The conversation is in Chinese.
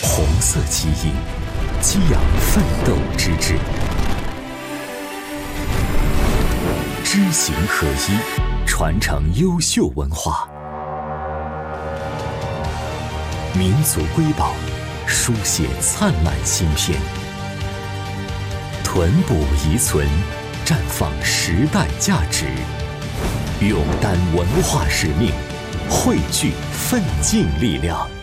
红色基因，激扬奋斗之志。知行合一，传承优秀文化。民族瑰宝，书写灿烂新篇。屯补遗存，绽放时代价值。勇担文化使命，汇聚奋进力量。